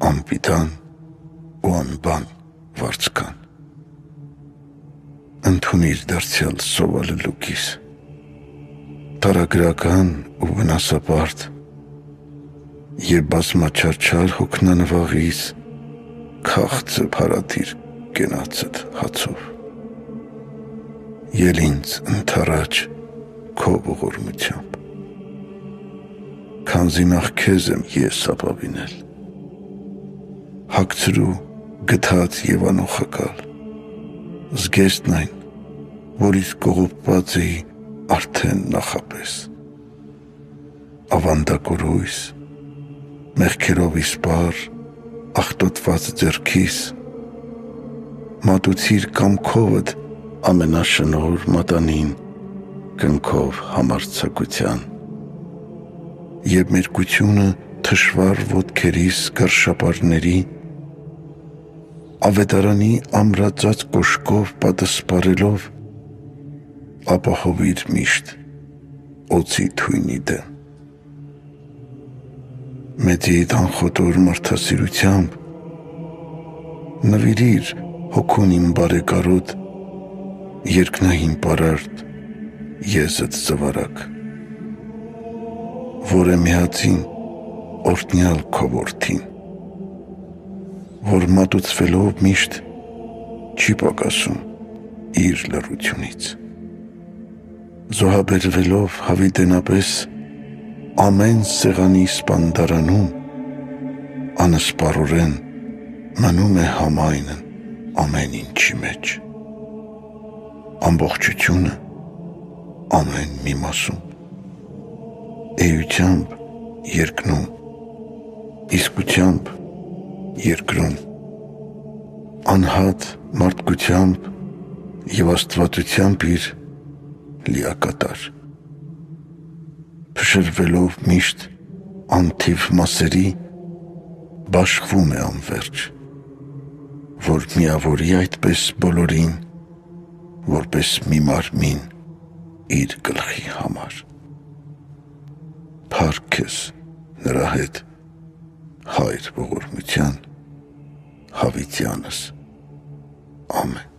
անպիտան ու անբան վարձկան։ Ընդունիր դարձյալ սովալելուկիս, տարագրական ու վնասապարտ, և բազմաչարչար հոգնանվաղիս քաղցը փարաթիր կենացդ հացով։ Ել ինձ ընդառաջ քո ողորմությամբ, քանզի նախ քեզ եմ ես ապավինել, հագցրու գթած և անոխակալ, զգեստն այն, որից կողոպված էի արդեն նախապես, ավանդակորույս, մեղքերով իսպար, աղտոտված ձեռքիս, մատուցիր կամքովդ ամենաշնորհ մատանին, կնքով համարձակության, և մերկությունը թշվառ ոտքերիս կռշապարների, ավետարանի ամրածած կոշկով պատսպարելով, ապահովիր միշտ օձի թույնի դեմ։ Մեծիդ անխոտոր մարդասիրությամբ նվիրիր հոգուն իմ բարեկարոտ, երկնային պարարտ եզդ զվարակ, որ է միածին օրհնյալ քո որդին, որ մատուցվելով միշտ չի պակասում իր լռությունից, զոհաբերվելով հավիտենապես ամեն սեղանի սպանդարանում, անսպառորեն մնում է համայնն ամեն ինչի մեջ, ամբողջությունը ամեն մի մասում, էությամբ երկնում, իսկությամբ երկրում, անհատ մարդկությամբ և աստվածությամբ իր լիակատար, փշրվելով միշտ անթիվ մասերի, բաշխվում է անվերջ, որ միավորի այդպես բոլորին, որպես մի մարմին իր գլխի համար։ Փառք քեզ նրա հետ, Հայր ողորմության, հավիտյանս, ամեն։